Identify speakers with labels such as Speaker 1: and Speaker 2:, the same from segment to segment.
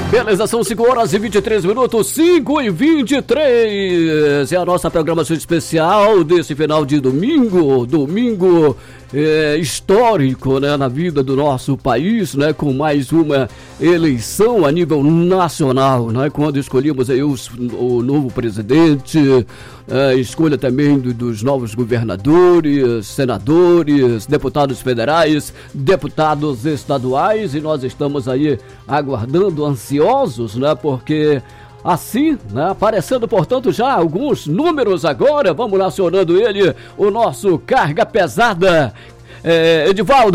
Speaker 1: Beleza, são 5h23, 5h23. É a nossa programação especial desse final de domingo. Domingo histórico, né, na vida do nosso país, né, com mais uma eleição a nível nacional, né, quando escolhemos aí o novo presidente, escolha também dos novos governadores, senadores, deputados federais, deputados estaduais, e nós estamos aí aguardando, ansiosos, né, porque assim, né, aparecendo, portanto, já alguns números agora, vamos acionando ele, o nosso Carga Pesada, Edivaldo.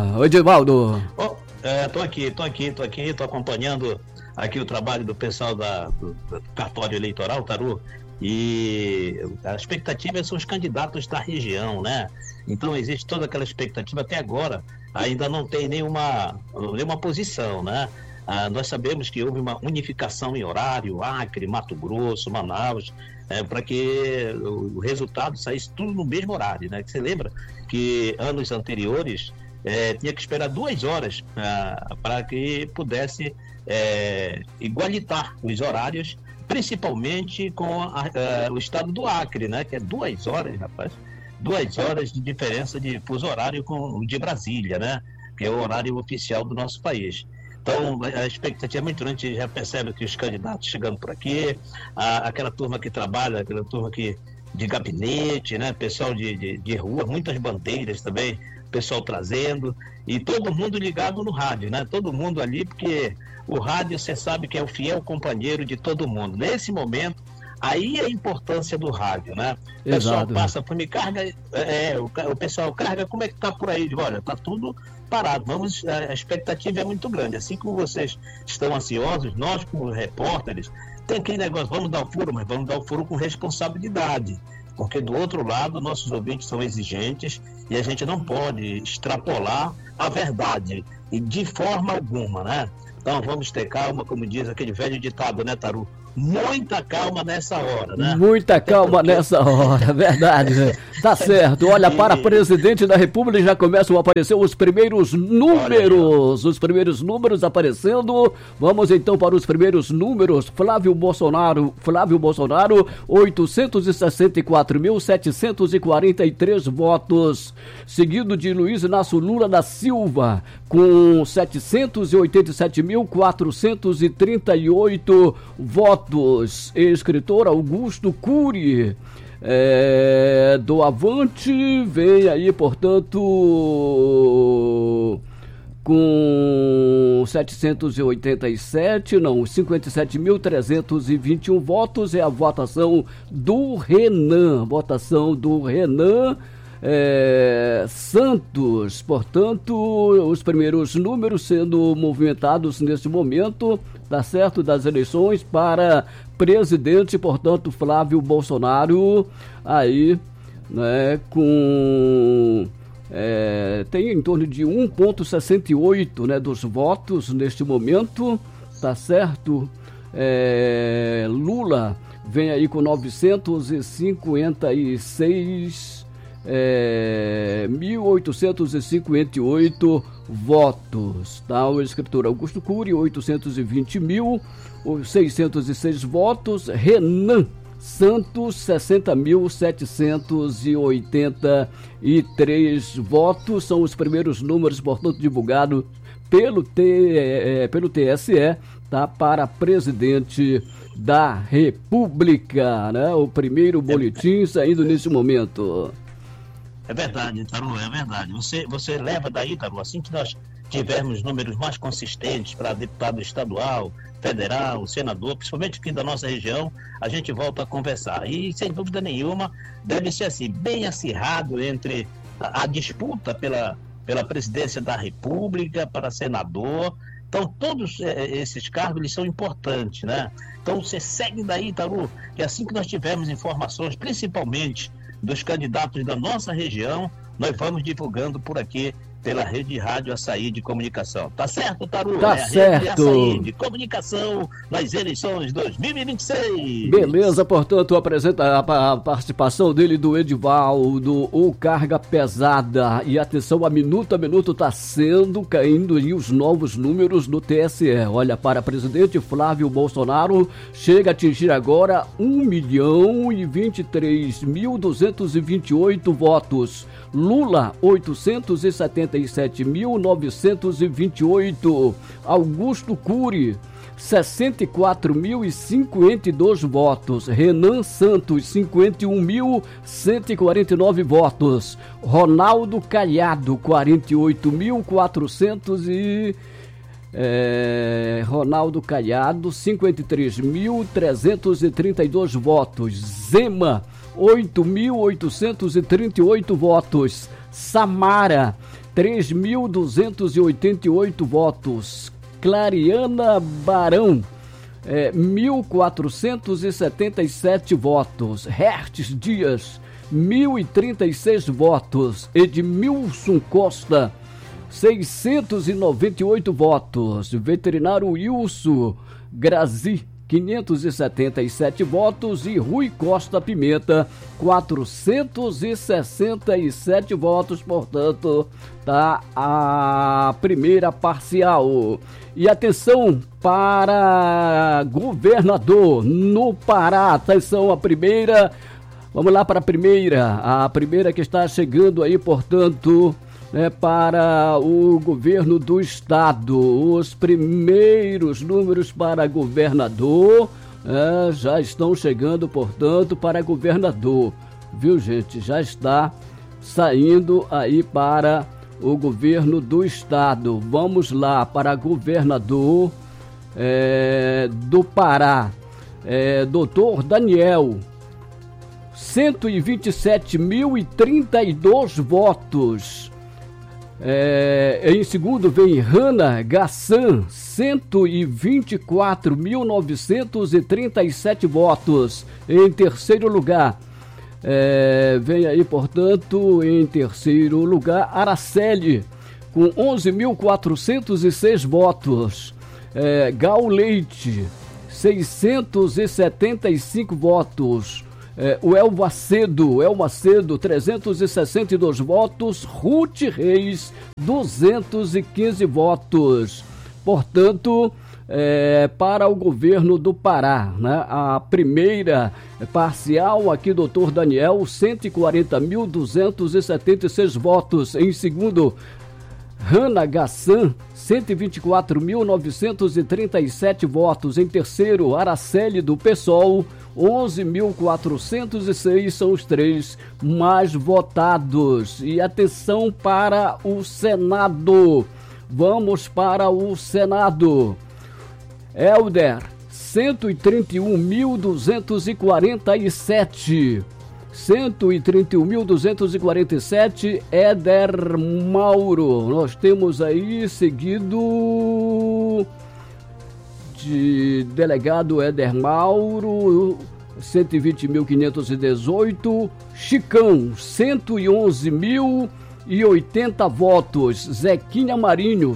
Speaker 2: Tô acompanhando aqui o trabalho do pessoal do cartório eleitoral, Taru, e a expectativa são os candidatos da região, né? Então existe toda aquela expectativa, até agora ainda não tem nenhuma posição, né? Nós sabemos que houve uma unificação em horário, Acre, Mato Grosso, Manaus, para que o resultado saísse tudo no mesmo horário, né? Você lembra que anos anteriores tinha que esperar 2 horas para que pudesse igualitar os horários, principalmente com o estado do Acre, né? Que é 2 horas, rapaz. 2 horas de diferença de fuso horário com o de Brasília, né? Que é o horário oficial do nosso país. Então, a expectativa é muito grande, a gente já percebe que os candidatos chegando por aqui, aquela turma que trabalha, aquela turma de gabinete, né? Pessoal de rua, muitas bandeiras também, pessoal trazendo, e todo mundo ligado no rádio, né? Todo mundo ali, porque o rádio, você sabe que é o fiel companheiro de todo mundo. Nesse momento, aí é a importância do rádio, né? O pessoal passa por mim, carga, o pessoal carga, como é que tá por aí? Olha, tá tudo parado, a expectativa é muito grande, assim como vocês estão ansiosos, nós como repórteres, tem aquele negócio, vamos dar o furo, mas vamos dar o furo com responsabilidade, porque do outro lado, nossos ouvintes são exigentes e a gente não pode extrapolar a verdade, e de forma alguma, né? Então vamos ter calma, como diz aquele velho ditado, né, Taru? Muita calma nessa hora, né? Muita calma nessa hora, verdade, né? Tá certo. Olha, para presidente da República já começam a aparecer os primeiros números. Os primeiros números aparecendo. Vamos então para os primeiros números. Flávio Bolsonaro, 864.743 votos. Seguido de Luiz Inácio Lula da Silva, com 787.438 votos. Escritor Augusto Cury, do Avante, vem aí, portanto, com 57.321 votos. É a votação do Renan, Santos. Portanto, os primeiros números sendo movimentados nesse momento, tá certo, das eleições para presidente, portanto, Flávio Bolsonaro aí, né, tem em torno de 1,68, né, dos votos neste momento, tá certo. Lula vem aí com 956 1.858 votos, tá? O escritor Augusto Cury, 820.606 votos. Renan Santos, 60.783 votos. São os primeiros números, portanto, divulgados pelo TSE, tá? Para presidente da República, né? O primeiro boletim saindo nesse momento. É verdade, Taru, é verdade. Você leva daí, Taru, assim que nós tivermos números mais consistentes para deputado estadual, federal, senador, principalmente aqui da nossa região, a gente volta a conversar. E, sem dúvida nenhuma, deve ser assim, bem acirrado entre a disputa pela presidência da República, para senador. Então, todos esses cargos, eles são importantes, né? Então, você segue daí, Taru, que assim que nós tivermos informações, principalmente dos candidatos da nossa região, nós vamos divulgando por aqui pela Rede Rádio Açaí de Comunicação. Tá certo, Taru?
Speaker 1: Tá certo.
Speaker 2: Rede Açaí de Comunicação nas eleições 2026.
Speaker 1: Beleza, portanto, apresenta a participação dele, do Edivaldo, o Carga Pesada. E atenção, a minuto tá caindo aí os novos números do TSE. Olha, para presidente Flávio Bolsonaro, chega a atingir agora 1.023.228 votos. Lula, 877.928. Augusto Cury, 64.052 votos. Renan Santos, 51.149 votos. Ronaldo Caiado, 48.400 Ronaldo Caiado, 53.332 votos. Zema, 8.838 votos. Samara, 3.288 votos. Clariana Barão, 1.477 votos. Hertz Dias, 1.036 votos. Edmilson Costa, 698 votos. Veterinário Wilson Grazi, 577 votos. E Rui Costa Pimenta, 467 votos. Portanto, tá a primeira parcial. E atenção para governador no Pará. Atenção, a primeira. Vamos lá para a primeira. A primeira que está chegando aí, portanto, para o governo do estado. Os primeiros números para governador já estão chegando, portanto, para governador. Viu, gente? Já está saindo aí para o governo do estado. Vamos lá para governador do Pará. Doutor Daniel, 127.032 votos. Em segundo vem Rana Gassan, 124.937 votos. Em terceiro lugar, vem aí, portanto, em terceiro lugar, Araceli, com 11.406 votos. Gal Leite, 675 votos. O Elma Cedo, 362 votos. Ruth Reis, 215 votos. Portanto, para o governo do Pará, né? A primeira parcial aqui, doutor Daniel, 140.276 votos. Em segundo, Rana Gassan, 124.937 votos. Em terceiro, Araceli do PSOL, 11.406, são os três mais votados. E atenção para o Senado. Vamos para o Senado. Helder, 131.247. 131.247, Éder Mauro. Nós temos aí seguido de delegado Éder Mauro, 120.518. Chicão, 111.080 votos. Zequinha Marinho,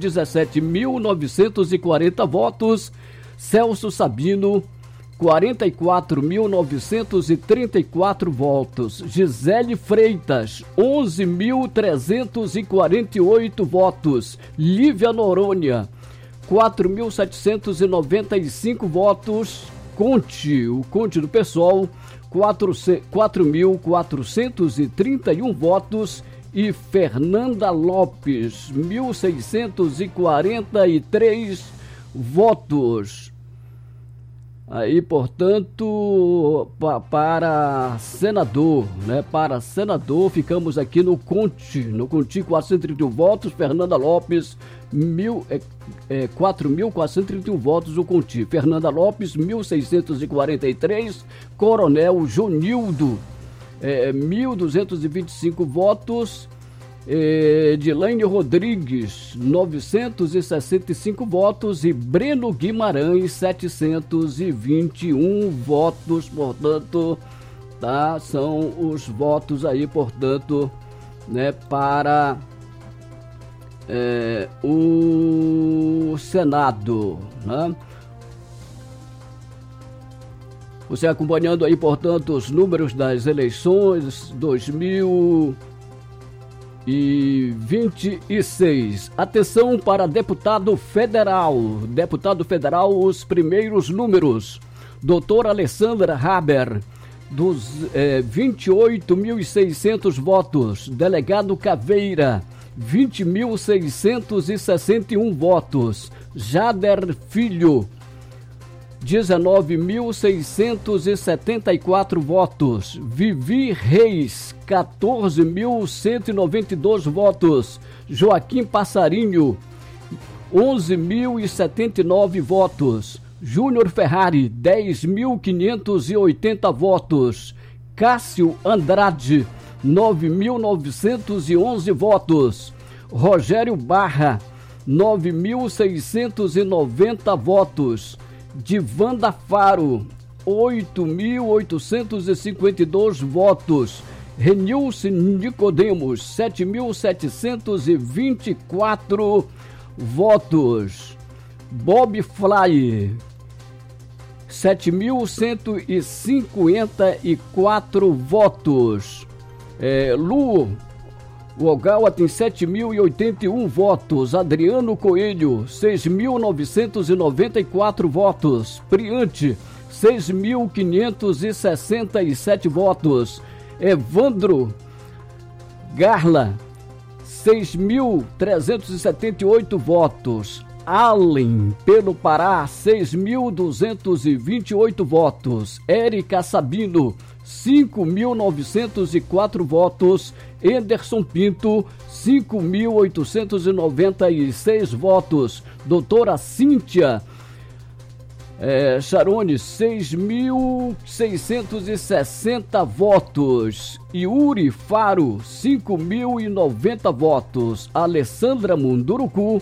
Speaker 1: 117.940 votos. Celso Sabino, 44.934 votos. Gisele Freitas, 11.348 votos. Lívia Noronha, 4.795 votos. O Conte do PSOL, 4.431 votos. E Fernanda Lopes, 1.643 votos. Aí, portanto, para senador, né? Para senador, ficamos aqui no Conte 431 votos. Fernanda Lopes, 4.431 votos o Conte. Fernanda Lopes, 1.643. Coronel Jonildo, 1.225 votos. Dilaine Rodrigues, 965 votos. E Breno Guimarães, 721 votos. Portanto, tá, são os votos aí, portanto, né, para o Senado, né? Você acompanhando aí, portanto, os números das eleições 2026. Atenção para deputado federal. Deputado federal, os primeiros números. Doutora Alessandra Haber, dos 28.600 votos. Delegado Caveira, 20.661 votos. Jader Filho, 19.674 votos. Vivi Reis, 14.192 votos. Joaquim Passarinho, 11.079 votos. Júnior Ferrari, 10.580 votos. Cássio Andrade, 9.911 votos. Rogério Barra, 9.690 votos. Divanda Faro, 8.852 votos. Renilson Nicodemos, 7.724 votos. Bob Fly, 7.154 votos. Lu Ogawa tem 7.081 votos. Adriano Coelho, 6.994 votos. Priante, 6.567 votos. Evandro Garla, 6.378 votos. Allen, pelo Pará, 6.228 votos. Érica Sabino, 5.904 votos. Anderson Pinto, 5.896 votos. Doutora Cíntia Charone, 6.660 votos. Yuri Faro, 5.090 votos. Alessandra Munduruku,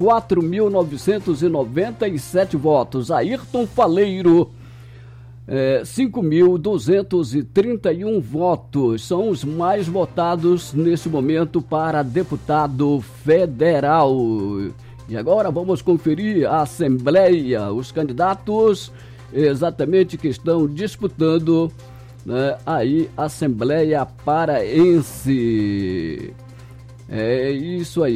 Speaker 1: 4.997 votos. Ayrton Faleiro, 5.231 votos. São os mais votados nesse momento para deputado federal. E agora vamos conferir a Assembleia, os candidatos exatamente que estão disputando, né, aí a Assembleia Paraense. É isso aí.